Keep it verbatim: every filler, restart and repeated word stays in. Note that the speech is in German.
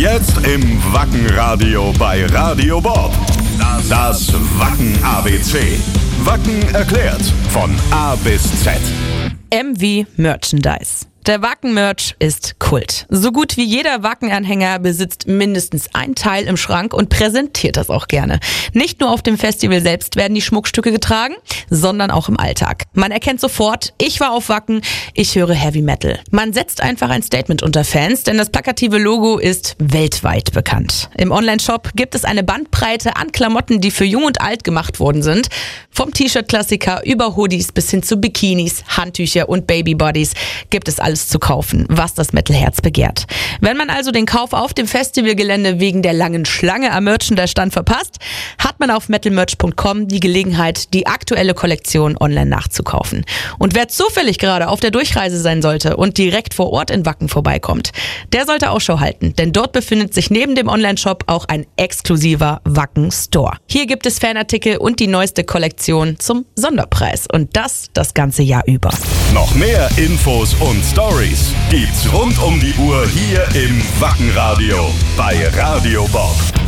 Jetzt im Wacken-Radio bei Radio Bob. Das Wacken-A B C. Wacken erklärt von A bis Z. M wie Merchandise. Der Wacken-Merch ist Kult. So gut wie jeder Wacken-Anhänger besitzt mindestens ein Teil im Schrank und präsentiert das auch gerne. Nicht nur auf dem Festival selbst werden die Schmuckstücke getragen, sondern auch im Alltag. Man erkennt sofort, ich war auf Wacken, ich höre Heavy Metal. Man setzt einfach ein Statement unter Fans, denn das plakative Logo ist weltweit bekannt. Im Online-Shop gibt es eine Bandbreite an Klamotten, die für jung und alt gemacht worden sind. Vom T-Shirt-Klassiker über Hoodies bis hin zu Bikinis, Handtücher und Babybodies gibt es alles zu kaufen, was das Metal-Herz begehrt. Wenn man also den Kauf auf dem Festivalgelände wegen der langen Schlange am Merchandise-Stand verpasst, hat man auf metal merch punkt com die Gelegenheit, die aktuelle Kollektion online nachzukaufen. Und wer zufällig gerade auf der Durchreise sein sollte und direkt vor Ort in Wacken vorbeikommt, der sollte Ausschau halten, denn dort befindet sich neben dem Online-Shop auch ein exklusiver Wacken-Store. Hier gibt es Fanartikel und die neueste Kollektion zum Sonderpreis und das das ganze Jahr über. Noch mehr Infos und Stories gibt's rund um die Uhr hier im Wacken-Radio bei Radio Bob.